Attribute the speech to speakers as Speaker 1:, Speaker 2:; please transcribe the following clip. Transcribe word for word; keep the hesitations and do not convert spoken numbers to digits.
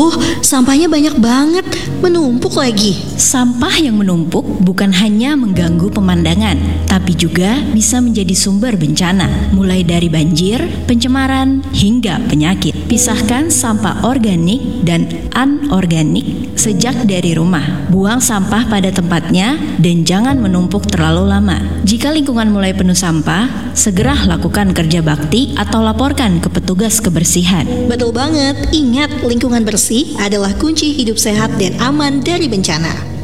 Speaker 1: Aduh, sampahnya banyak banget, menumpuk lagi.
Speaker 2: Sampah yang menumpuk bukan hanya mengganggu pemandangan, tapi juga bisa menjadi sumber bencana, mulai dari banjir, pencemaran, hingga penyakit. Pisahkan sampah organik dan anorganik sejak dari rumah. Buang sampah pada tempatnya dan jangan menumpuk terlalu lama. Jika lingkungan mulai penuh sampah, segera lakukan kerja bakti atau laporkan ke petugas kebersihan.
Speaker 1: Betul banget, ingat lingkungan bersih adalah kunci hidup sehat dan aman dari bencana.